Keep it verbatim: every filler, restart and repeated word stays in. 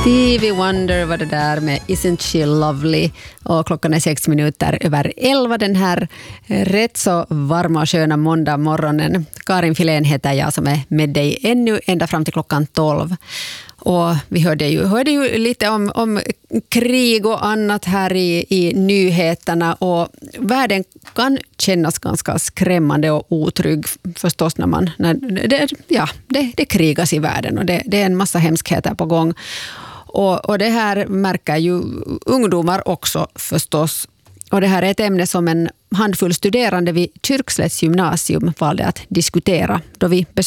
Stevie Wonder var det där med Isn't She Lovely, och klockan är sex minuter över elva den här rätt så varma och sköna måndag morgonen. Karin Filén heter jag som är med dig ännu ända fram till klockan tolv. Och vi hörde ju, hörde ju lite om, om krig och annat här i, i nyheterna, och världen kan kännas ganska skrämmande och otrygg förstås när man, när det, ja, det, det krigas i världen, och det, det är en massa hemskheter på gång. Och, och det här märker ju ungdomar också förstås. Och det här är ett ämne som en handfull studerande vid Kyrkslätts gymnasium valde att diskutera då vi